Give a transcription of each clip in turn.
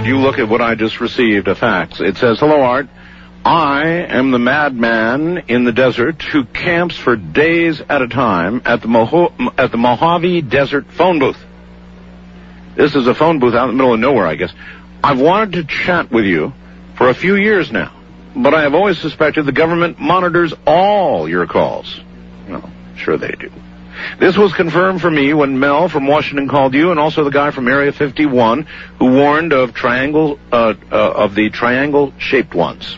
would you look at what I just received, a fax. It says, "Hello, Art. I am the madman in the desert who camps for days at a time at the Mojave Desert phone booth." This is a phone booth out in the middle of nowhere, I guess. "I've wanted to chat with you for a few years now, but I have always suspected the government monitors all your calls." Well, sure they do. "This was confirmed for me when Mel from Washington called you, and also the guy from Area 51 who warned of the triangle-shaped ones.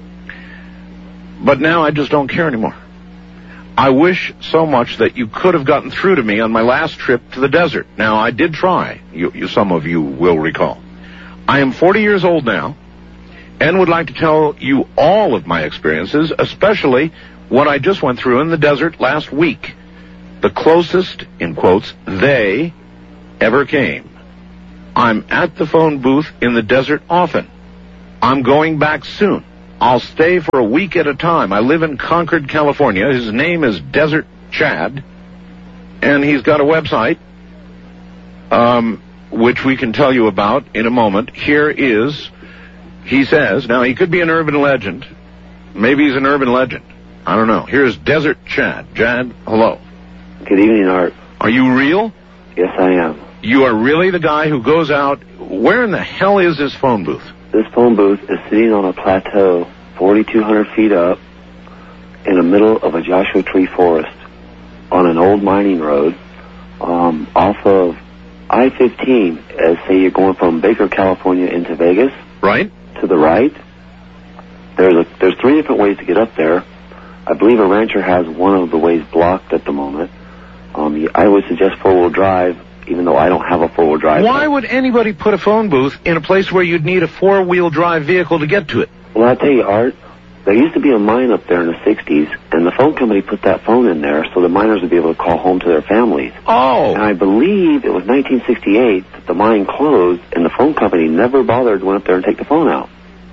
But now I just don't care anymore. I wish so much that you could have gotten through to me on my last trip to the desert. Now, I did try, some of you will recall. I am 40 years old now, and would like to tell you all of my experiences, especially what I just went through in the desert last week. The closest, in quotes, they ever came. I'm at the phone booth in the desert often. I'm going back soon. I'll stay for a week at a time. I live in Concord, California. His name is Desert Chad, and he's got a website, which we can tell you about in a moment. Here is, he says, now he could be an urban legend. Maybe he's an urban legend. I don't know. Here's Desert Chad. Chad, hello. Good evening, Art. Are you real? Yes, I am. You are really the guy who goes out. Where in the hell is this phone booth? This phone booth is sitting on a plateau 4,200 feet up in the middle of a Joshua Tree forest on an old mining road off of I-15, as say you're going from Baker, California into Vegas. Right. To the right. There's 3 different ways to get up there. I believe a rancher has one of the ways blocked at the moment. I would suggest 4-wheel drive, even though I don't have a 4-wheel drive. Why would anybody put a phone booth in a place where you'd need a 4-wheel drive vehicle to get to it? Well, I'll tell you, Art, there used to be a mine up there in the 60s, and the phone company put that phone in there so the miners would be able to call home to their families. Oh. And I believe it was 1968 that the mine closed, and the phone company never bothered to go up there and take the phone out.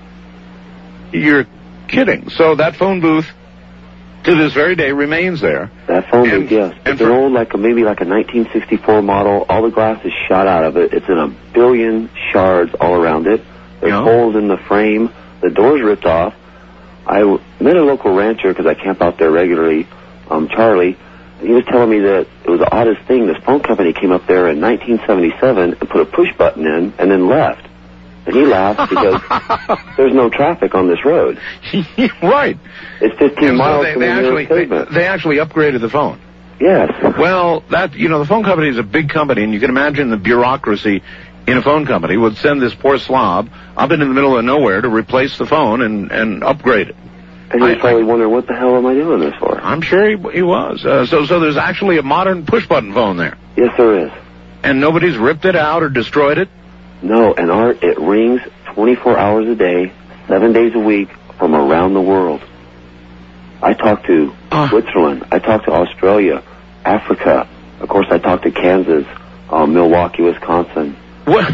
You're kidding. So that phone booth, to this very day, remains there. That phone booth, yes. It's an old, maybe like a 1964 model. All the glass is shot out of it. It's in a billion shards all around it. There's holes in the frame. The door's ripped off. I met a local rancher, because I camp out there regularly, Charlie, and he was telling me that it was the oddest thing. This phone company came up there in 1977 and put a push button in and then left. And he laughed because there's no traffic on this road. Right. It's 15 miles from the nearest pavement. They actually upgraded the phone. Yes. Well, the phone company is a big company, and you can imagine the bureaucracy in a phone company would send this poor slob up into the middle of nowhere to replace the phone and upgrade it. And he was probably wondering, what the hell am I doing this for? I'm sure he was. So there's actually a modern push-button phone there. Yes, there is. And nobody's ripped it out or destroyed it? No, and Art, it rings 24 hours a day, 7 days a week, from around the world. I talked to Switzerland. I talked to Australia, Africa. Of course, I talked to Kansas, Milwaukee, Wisconsin. What?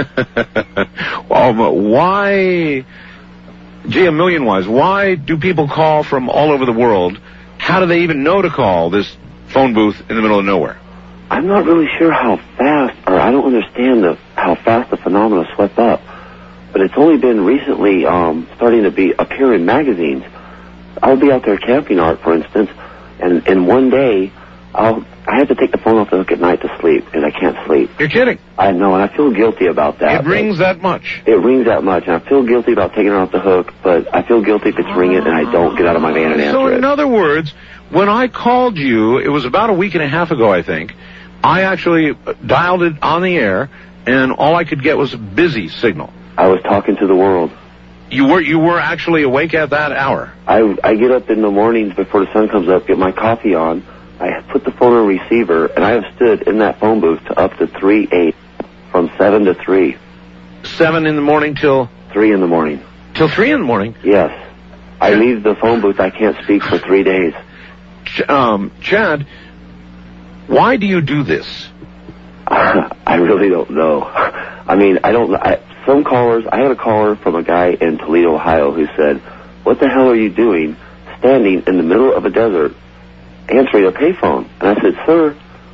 Why? Gee, a million whys. Why do people call from all over the world? How do they even know to call this phone booth in the middle of nowhere? I'm not really sure how fast, or I don't understand how fast the phenomena swept up. But it's only been recently starting to appear in magazines. I'll be out there camping, Art, for instance, and one day I have to take the phone off the hook at night to sleep, and I can't sleep. You're kidding. I know, and I feel guilty about that. It rings that much. It rings that much, and I feel guilty about taking it off the hook, but I feel guilty if it's ringing and I don't get out of my van and answer it. So in other words, when I called you, it was about a week and a half ago, I think, I actually dialed it on the air, and all I could get was a busy signal. I was talking to the world. You were actually awake at that hour? I get up in the mornings before the sun comes up, get my coffee on, I put the phone on receiver, and I have stood in that phone booth to up to 3-8, from 7 to 3. 7 in the morning till? 3 in the morning. Till 3 in the morning? Yes. I leave the phone booth, I can't speak for 3 days. Chad, why do you do this? I really don't know. I mean, some callers, I had a caller from a guy in Toledo, Ohio, who said, "What the hell are you doing standing in the middle of a desert answering a payphone?" And I said, "Sir,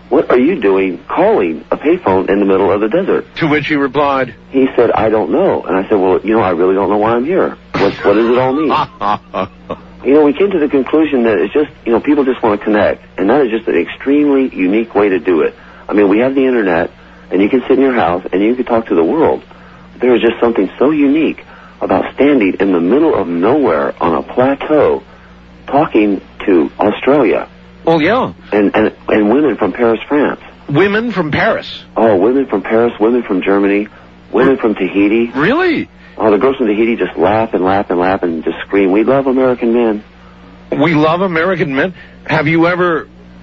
what are you doing calling a payphone in the middle of the desert? To which he replied, he said, I don't know. And I said, well, I really don't know why I'm here. What does it all mean? We came to the conclusion that it's just, people just want to connect. And that is just an extremely unique way to do it. I mean, we have the internet, and you can sit in your house, and you can talk to the world. There is just something so unique about standing in the middle of nowhere on a plateau talking to Australia. Well, yeah. And women from Paris, France. Women from Paris? Oh, women from Paris, women from Germany, women from Tahiti. Really? Oh, the girls from Tahiti just laugh and laugh and laugh and just scream, we love American men. We love American men? Have you ever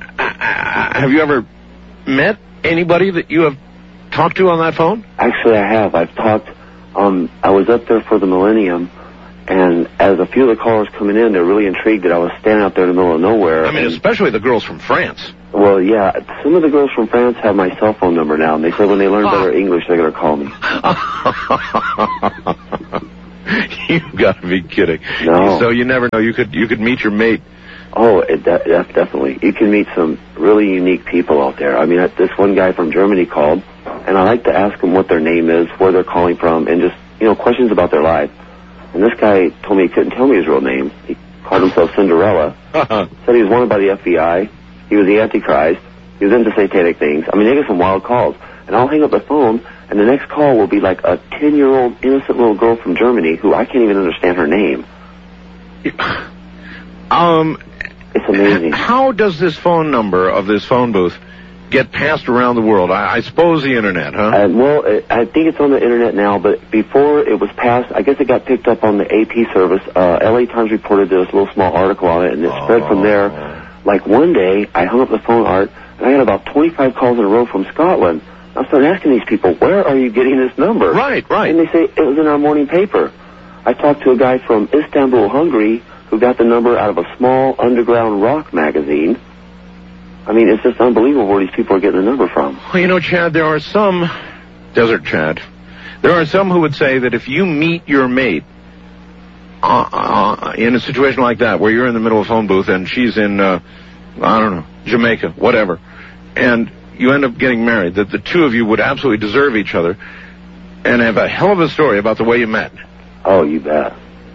met anybody that you have talked to on that phone? Actually, I have. I've talked. I was up there for the Millennium, and as a few of the callers coming in, they're really intrigued that I was standing out there in the middle of nowhere. I mean, especially the girls from France. Well, yeah. Some of the girls from France have my cell phone number now, and they said when they learn better English, they're going to call me. You've got to be kidding. No. So you never know. You could meet your mate. Oh, definitely. You can meet some really unique people out there. I mean, this one guy from Germany called, and I like to ask them what their name is, where they're calling from, and just, questions about their life. And this guy told me he couldn't tell me his real name. He called himself Cinderella. Said he was wanted by the FBI. He was the Antichrist. He was into satanic things. I mean, they get some wild calls. And I'll hang up the phone, and the next call will be like a 10-year-old innocent little girl from Germany who I can't even understand her name. It's amazing. How does this phone number of this phone booth get passed around the world? I suppose the internet, huh? Well, I think it's on the internet now, but before it was passed, I guess it got picked up on the AP service. LA Times reported this little small article on it, and it spread from there. Like one day, I hung up the phone, Art, and I got about 25 calls in a row from Scotland. I started asking these people, where are you getting this number? Right. And they say, it was in our morning paper. I talked to a guy from Istanbul, Hungary, who got the number out of a small underground rock magazine. I mean, it's just unbelievable where these people are getting the number from. Well, Chad, there are some, Desert Chad, there are some who would say that if you meet your mate in a situation like that, where you're in the middle of a phone booth and she's in, Jamaica, whatever, and you end up getting married, that the two of you would absolutely deserve each other and have a hell of a story about the way you met. Oh, you bet.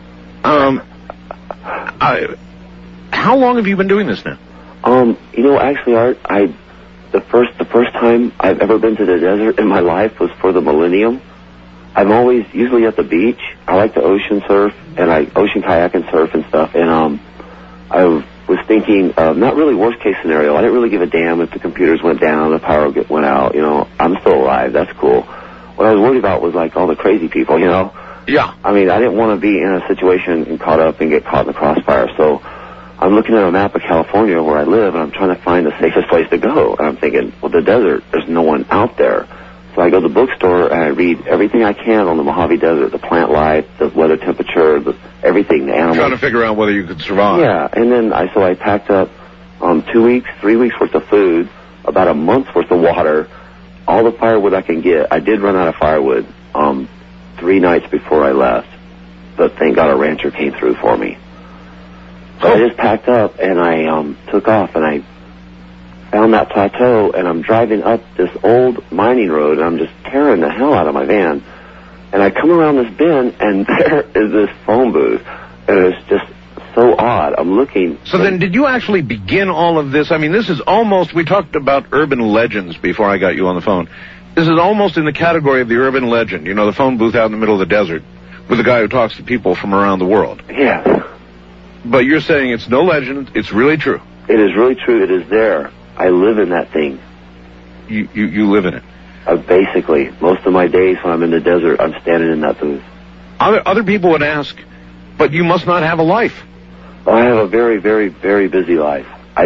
How long have you been doing this now? Actually, Art, the first time I've ever been to the desert in my life was for the Millennium. I'm always usually at the beach. I like to ocean surf, and I ocean kayak and surf and stuff. And I was thinking, not really worst case scenario. I didn't really give a damn if the computers went down, the power went out. I'm still alive. That's cool. What I was worried about was like all the crazy people. Yeah. I mean, I didn't want to be in a situation and caught up and get caught in the crossfire. So I'm looking at a map of California where I live, and I'm trying to find the safest place to go. And I'm thinking, well, the desert, there's no one out there. So I go to the bookstore, and I read everything I can on the Mojave Desert, the plant life, the weather temperature, everything, the animals. Trying to figure out whether you could survive. Yeah, and then I packed up 2 weeks, 3 weeks worth of food, about a month's worth of water, all the firewood I can get. I did run out of firewood 3 nights before I left, but thank God a rancher came through for me. So I just packed up, and I took off, and I found that plateau, and I'm driving up this old mining road, and I'm just tearing the hell out of my van. And I come around this bend, and there is this phone booth, and it's just so odd. I'm looking. So then did you actually begin all of this? I mean, this is almost, we talked about urban legends before I got you on the phone. This is almost in the category of the urban legend, the phone booth out in the middle of the desert with a guy who talks to people from around the world. Yeah. But you're saying it's no legend, it's really true. It is really true. It is there. I live in that thing. You live in it? Basically. Most of my days when I'm in the desert, I'm standing in that booth. Other people would ask, but you must not have a life. Oh, I have a very, very, very busy life.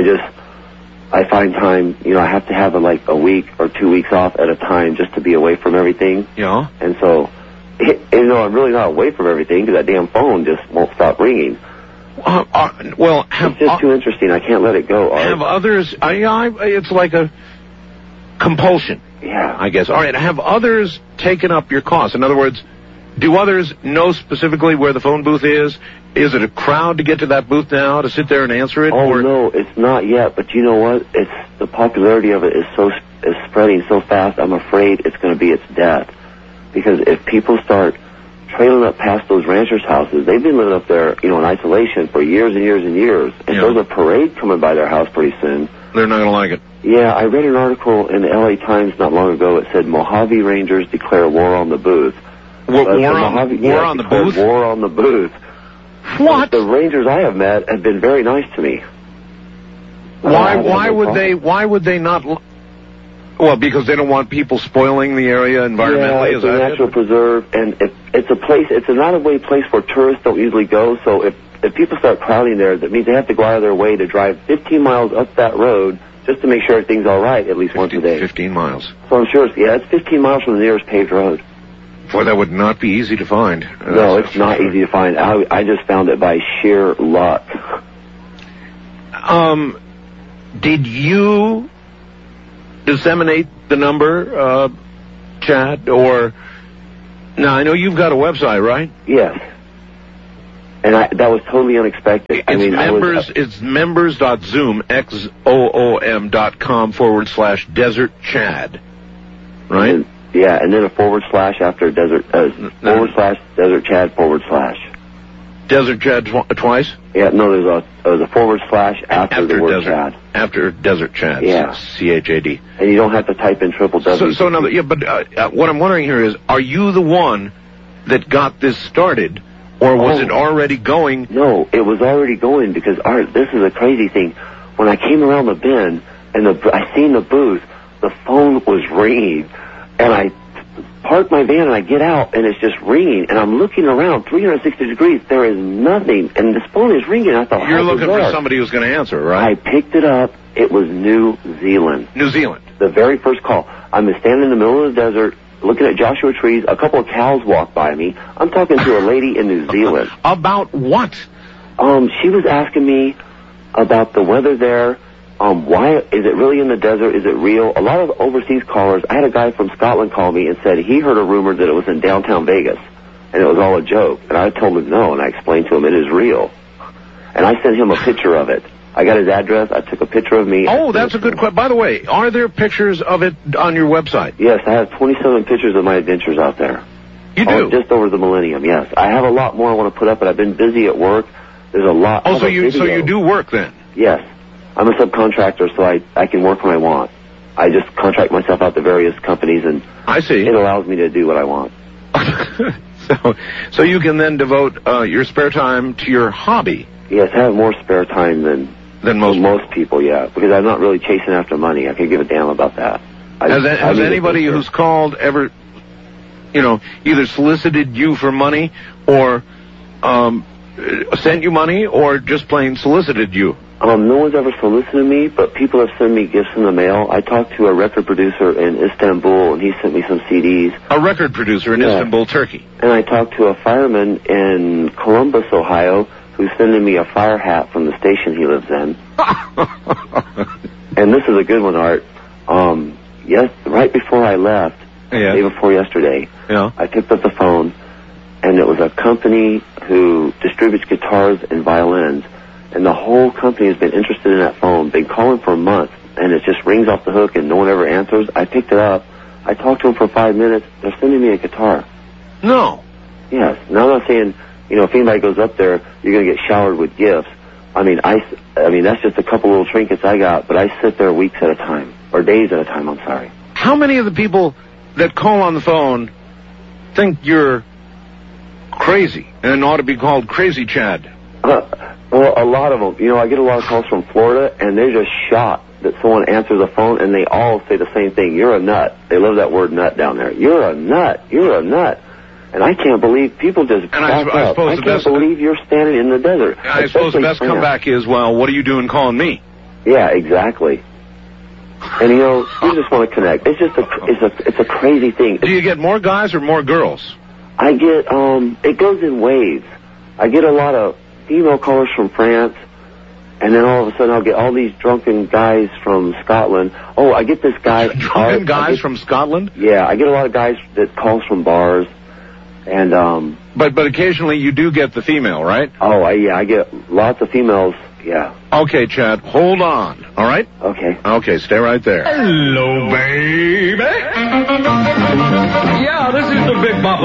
I find time, I have to have a week or 2 weeks off at a time just to be away from everything. Yeah. And so, I'm really not away from everything because that damn phone just won't stop ringing. It's just too interesting. I can't let it go. Art. Have others? It's like a compulsion. Yeah. I guess. All right. Have others taken up your cause? In other words, Do others know specifically where the phone booth is? Is it a crowd to get to that booth now to sit there and answer it? Oh, no, it's not yet. But you know what? The popularity of it is spreading so fast. I'm afraid it's going to be its death. Because if people start trailing up past those ranchers' houses, they've been living up there, in isolation for years and years and years. And there's a parade coming by their house pretty soon. They're not going to like it. Yeah, I read an article in the LA Times not long ago. It said Mojave Rangers declare war on the booth. War on the booth? War on the booth. What? The Rangers I have met have been very nice to me. Why would they not? Well, because they don't want people spoiling the area environmentally. Yeah, it's a natural preserve, and it's a place. It's an out-of-way place where tourists don't usually go. So if people start crowding there, that means they have to go out of their way to drive 15 miles up that road just to make sure everything's all right at least once a day. 15 miles. So I'm sure it's 15 miles from the nearest paved road. Boy, that would not be easy to find. No, it's not easy to find. I just found it by sheer luck. Did you disseminate the number, Chad, or... Now, I know you've got a website, right? Yes. And that was totally unexpected. It's members.zoom, XOOM.com/Desert Chad, right? And then a / after Desert, / Desert Chad / Desert Chad twice? Yeah, no, there's a / after the word Desert, Chad. After Desert Chad. Yeah. CHAD. And you don't have to type in www. But what I'm wondering here is, are you the one that got this started, or was it already going? No, it was already going, because this is a crazy thing. When I came around the bend and I seen the booth, the phone was ringing, and I park my van and I get out and it's just ringing, and I'm looking around 360 degrees. There is nothing, and this phone is ringing. I thought, you're looking for somebody who's going to answer, right? I picked it up. It was New Zealand. New Zealand. The very first call. I'm standing in the middle of the desert looking at Joshua trees. A couple of cows walk by me. I'm talking to a lady in New Zealand. About what? She was asking me about the weather there. Why is it really in the desert? Is it real? A lot of overseas callers. I had a guy from Scotland call me and said he heard a rumor that it was in downtown Vegas and it was all a joke. And I told him no, and I explained to him it is real. And I sent him a picture of it. I got his address. I took a picture of me. Oh, that's a good question. By the way, are there pictures of it on your website? Yes, I have 27 pictures of my adventures out there. You do? Just over the millennium, yes. I have a lot more I want to put up, but I've been busy at work. There's a lot. Oh, so you do work then? Yes. I'm a subcontractor, so I can work when I want. I just contract myself out to various companies, and I see. It allows me to do what I want. So you can then devote your spare time to your hobby. Yes, I have more spare time than most people, yeah, because I'm not really chasing after money. I could give a damn about that. Has anybody who's called ever, either solicited you for money or sent you money or just plain solicited you? No one's ever solicited me, but people have sent me gifts in the mail. I talked to a record producer in Istanbul, and he sent me some CDs. A record producer in Istanbul, Turkey. And I talked to a fireman in Columbus, Ohio, who's sending me a fire hat from the station he lives in. And this is a good one, Art. Right before I left, the day before yesterday, I picked up the phone, and it was a company who distributes guitars and violins. And the whole company has been interested in that phone, been calling for a month, and it just rings off the hook and no one ever answers. I picked it up. I talked to them for 5 minutes. They're sending me a guitar. No. Yes. Now I'm not saying, if anybody goes up there, you're going to get showered with gifts. I mean, that's just a couple little trinkets I got, but I sit there weeks at a time, or days at a time, I'm sorry. How many of the people that call on the phone think you're crazy and ought to be called Crazy Chad? Well, a lot of them. I get a lot of calls from Florida, and they're just shocked that someone answers the phone, and they all say the same thing. You're a nut. They love that word nut down there. You're a nut. You're a nut. And I can't believe people just back up. I can't believe you're standing in the desert. I suppose the best comeback is, well, what are you doing calling me? Yeah, exactly. And, you just want to connect. It's just it's a crazy thing. Do you get more guys or more girls? I get, it goes in waves. I get a lot of female callers from France, and then all of a sudden I'll get all these drunken guys from Scotland. Oh, I get this guy... Drunken guys from Scotland? Yeah, I get a lot of guys that calls from bars, And But occasionally you do get the female, right? Oh, I get lots of females. Yeah. Okay, Chad, hold on. All right? Okay. Okay, stay right there. Hello, baby. Yeah, this is the Big Bopper.